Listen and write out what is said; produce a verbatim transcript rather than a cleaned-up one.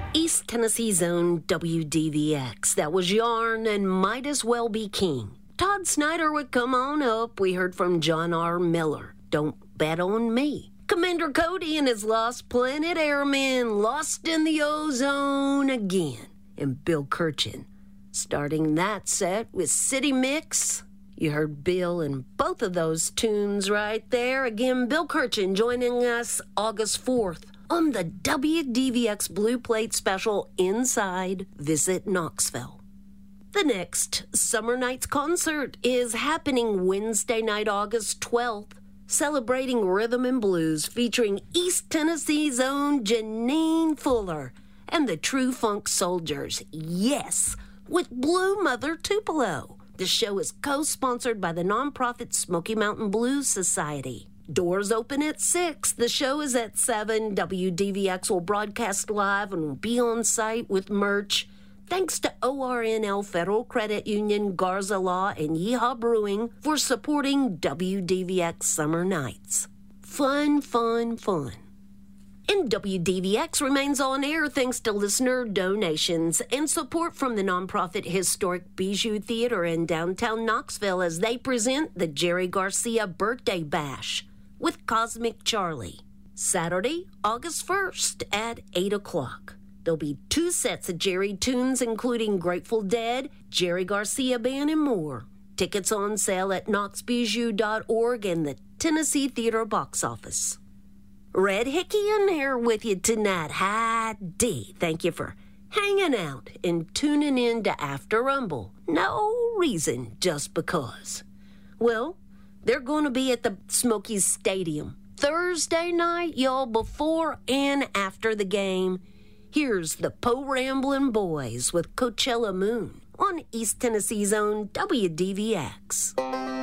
East Tennessee's own W D V X. That was Yarn and Might As Well Be King. Todd Snyder would come on up. We heard from John R. Miller. Don't bet on me. Commander Cody and his Lost Planet Airmen, Lost in the Ozone again. And Bill Kirchen. Starting that set with City Mix. You heard Bill in both of those tunes right there. Again, Bill Kirchen joining us August fourth on the W D V X Blue Plate special Inside Visit Knoxville. The next Summer Nights concert is happening Wednesday night, August twelfth, celebrating rhythm and blues featuring East Tennessee's own Janine Fuller and the True Funk Soldiers. Yes, with Blue Mother Tupelo. The show is co-sponsored by the nonprofit Smoky Mountain Blues Society. Doors open at six. The show is at seven. W D V X will broadcast live and will be on site with merch. Thanks to O R N L Federal Credit Union, Garza Law, and Yeehaw Brewing for supporting W D V X Summer Nights. Fun, fun, fun. And W D V X remains on air thanks to listener donations and support from the nonprofit Historic Bijou Theater in downtown Knoxville as they present the Jerry Garcia Birthday Bash with Cosmic Charlie. Saturday, August first at eight o'clock. There'll be two sets of Jerry tunes, including Grateful Dead, Jerry Garcia Band, and more. Tickets on sale at knox bijou dot org and the Tennessee Theater box office. Red Hickey in here with you tonight. Hi, D. Thank you for hanging out and tuning in to After Rumble. No reason, just because. Well, they're going to be at the Smokies Stadium Thursday night, y'all, before and after the game. Here's the Po Ramblin' Boys with Coachella Moon on East Tennessee's own W D V X.